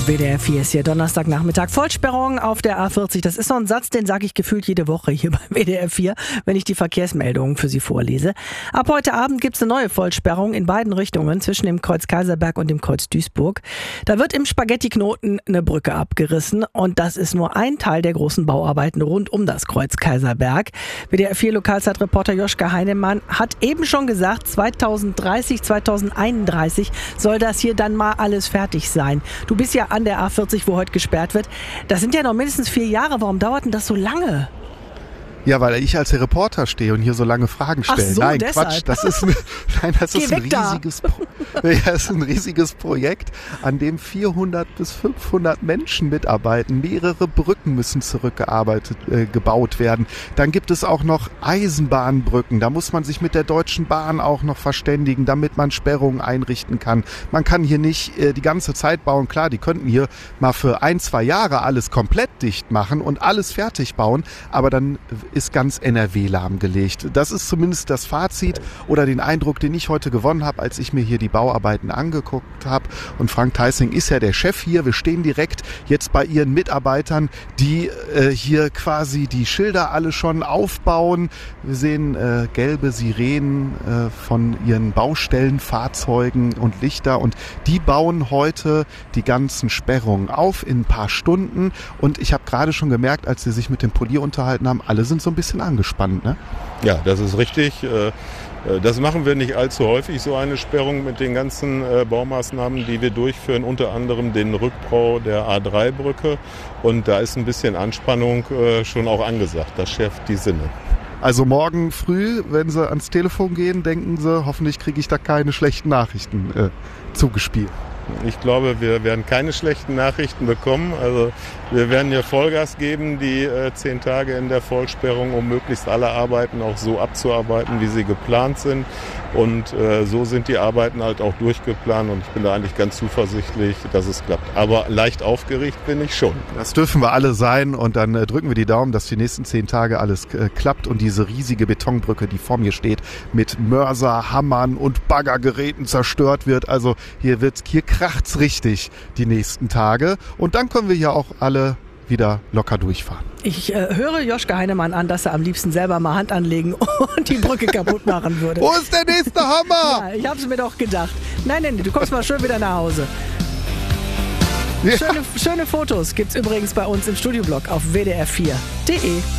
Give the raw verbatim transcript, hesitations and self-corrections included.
W D R vier ist hier Donnerstagnachmittag. Vollsperrung auf der A vierzig. Das ist so ein Satz, den sage ich gefühlt jede Woche hier bei W D R vier, wenn ich die Verkehrsmeldungen für Sie vorlese. Ab heute Abend gibt es eine neue Vollsperrung in beiden Richtungen zwischen dem Kreuz Kaiserberg und dem Kreuz Duisburg. Da wird im Spaghettiknoten eine Brücke abgerissen und das ist nur ein Teil der großen Bauarbeiten rund um das Kreuz Kaiserberg. W D R vier Lokalzeitreporter Joschka Heinemann hat eben schon gesagt, zweitausenddreißig, zweitausendeinunddreißig soll das hier dann mal alles fertig sein. Du bist ja an der A vierzig, wo heute gesperrt wird. Das sind ja noch mindestens vier Jahre. Warum dauert denn das so lange? Ja, weil ich als Reporter stehe und hier so lange Fragen stelle. Ach so, nein, deshalb. Quatsch, das ist ein, nein, das Geh ist ein weg riesiges, Pro- ja, das ist ein riesiges Projekt, an dem vierhundert bis fünfhundert Menschen mitarbeiten. Mehrere Brücken müssen zurückgearbeitet, äh, gebaut werden. Dann gibt es auch noch Eisenbahnbrücken. Da muss man sich mit der Deutschen Bahn auch noch verständigen, damit man Sperrungen einrichten kann. Man kann hier nicht äh, die ganze Zeit bauen. Klar, die könnten hier mal für ein, zwei Jahre alles komplett dicht machen und alles fertig bauen, aber dann ist ganz N R W lahmgelegt. Das ist zumindest das Fazit oder den Eindruck, den ich heute gewonnen habe, als ich mir hier die Bauarbeiten angeguckt habe. Und Frank Theissing ist ja der Chef hier. Wir stehen direkt jetzt bei ihren Mitarbeitern, die äh, hier quasi die Schilder alle schon aufbauen. Wir sehen äh, gelbe Sirenen äh, von ihren Baustellenfahrzeugen und Lichter und die bauen heute die ganzen Sperrungen auf in ein paar Stunden. Und ich habe gerade schon gemerkt, als sie sich mit dem Polier unterhalten haben, alle sind so ein bisschen angespannt, ne? Ja, das ist richtig. Das machen wir nicht allzu häufig, so eine Sperrung mit den ganzen Baumaßnahmen, die wir durchführen, unter anderem den Rückbau der A drei Brücke. Und da ist ein bisschen Anspannung schon auch angesagt. Das schärft die Sinne. Also morgen früh, wenn Sie ans Telefon gehen, denken Sie, hoffentlich kriege ich da keine schlechten Nachrichten äh, zugespielt. Ich glaube, wir werden keine schlechten Nachrichten bekommen. Also wir werden hier Vollgas geben, die äh, zehn Tage in der Vollsperrung, um möglichst alle Arbeiten auch so abzuarbeiten, wie sie geplant sind. Und äh, so sind die Arbeiten halt auch durchgeplant und ich bin da eigentlich ganz zuversichtlich, dass es klappt. Aber leicht aufgeregt bin ich schon. Das dürfen wir alle sein und dann äh, drücken wir die Daumen, dass die nächsten zehn Tage alles äh, klappt und diese riesige Betonbrücke, die vor mir steht, mit Mörser, Hammern und Baggergeräten zerstört wird. Also hier wird's, hier kracht's richtig die nächsten Tage und dann können wir hier auch alle wieder locker durchfahren. Ich äh, höre Joschka Heinemann an, dass er am liebsten selber mal Hand anlegen und die Brücke kaputt machen würde. Wo ist der nächste Hammer? Ja, ich hab's mir doch gedacht. Nein, nein, du kommst mal schön wieder nach Hause. Ja. Schöne, schöne Fotos gibt's übrigens bei uns im Studioblog auf w d r vier punkt d e.